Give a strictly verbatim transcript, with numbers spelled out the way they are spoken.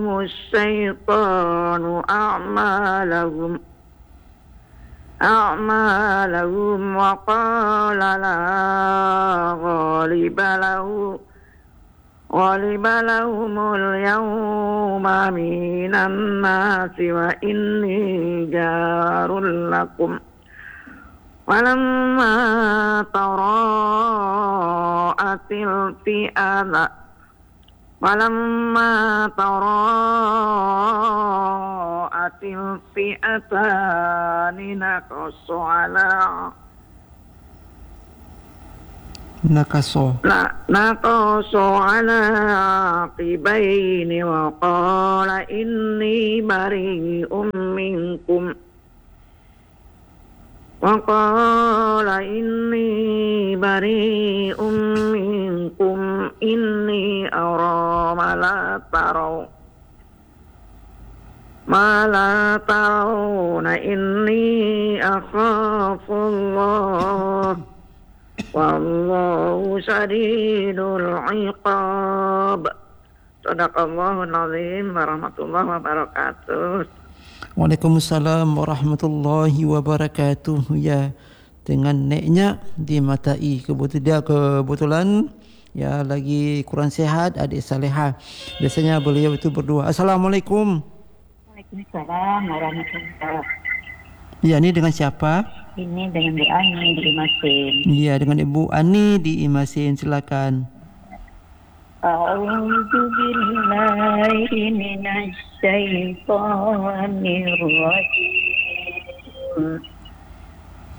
الشيطان أعمالهم أعمالهم وقال لا غالب له غالب لهم اليوم من الناس وإني جار لكم ولما تراءت الفئة ولما تراءت الفئتان نكص على نكصوا نكص على عقبين وقال إني بريء منكم وقال إني بريء منكم إني أرى ما لا ترون ما لا ترون إني أخاف الله والله شديد العقاب. Sadaqallahul azim warahmatullahi wabarakatuh. Waalaikumsalam warahmatullahi wabarakatuh. Ya, dengan naiknya dimatai kebetulan dia kebetulan ya lagi kurang sihat, adik Salihah. Biasanya beliau itu berdua. Assalamualaikum. Waalaikumsalam warahmatullahi wabarakatuh. Ya, ini dengan siapa? Ini dengan Bu Ani di Imasin. Ya, dengan Ibu Ani di Imasin. Silakan. A'udzu billahi minasy syaithanir rajim.